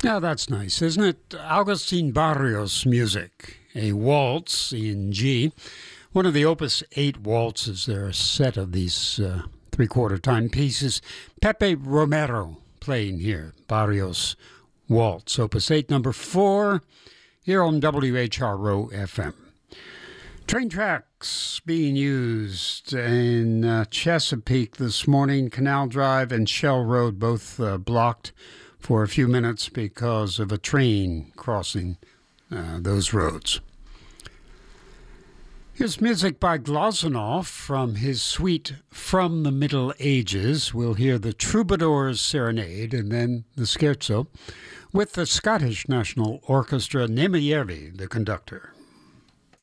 Yeah, that's nice, isn't it? Agustin Barrios music, a waltz in G. One of the Opus 8 waltzes. There are a set of these three-quarter time pieces. Pepe Romero playing here. Barrios Waltz, Opus 8, number 4, here on WHRO FM. Train tracks being used in Chesapeake this morning. Canal Drive and Shell Road both blocked for a few minutes because of a train crossing those roads. Here's music by Glazunov from his suite From the Middle Ages. We'll hear the Troubadour's Serenade and then the Scherzo with the Scottish National Orchestra, Nemejärvi, the conductor.